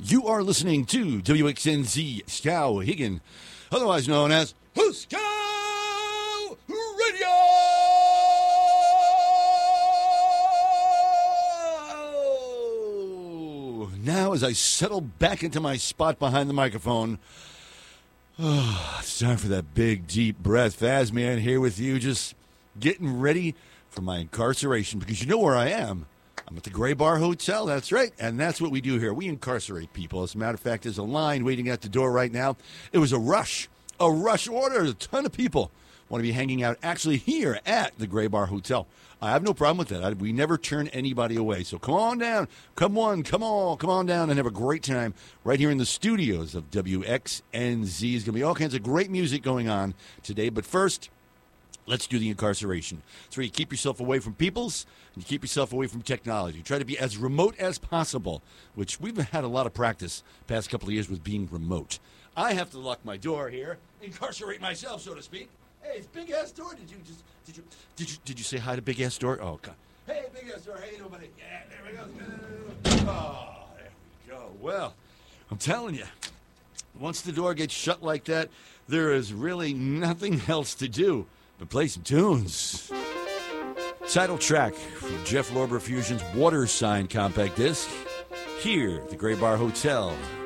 You are listening to WXNZ Skowhegan, otherwise known as Husko Radio. Now, as I settle back into my spot behind the microphone, it's time for that big, deep breath. Fazman here with you, just getting ready for my incarceration, because you know where I am. I'm at the Gray Bar Hotel, that's right, and that's what we do here. We incarcerate people. As a matter of fact, there's a line waiting at the door right now. It was a rush order. A ton of people want to be hanging out actually here at the Gray Bar Hotel. I have no problem with that. We never turn anybody away. So come on down. Come on down and have a great time right here in the studios of WXNZ. There's going to be all kinds of great music going on today. But first, let's do the incarceration. It's where you keep yourself away from peoples and you keep yourself away from technology. Try to be as remote as possible, which we've had a lot of practice the past couple of years with being remote. I have to lock my door here, incarcerate myself, so to speak. Hey, it's Big Ass Door. Did you say hi to Big Ass Door? Oh, God. Hey, Big Ass Door. Hey, nobody. Yeah, there we go. Oh, there we go. Well, I'm telling you, once the door gets shut like that, there is really nothing else to do but play some tunes. Title track from Jeff Lorber Fusion's Water Sign compact disc here at the Gray Bar Hotel.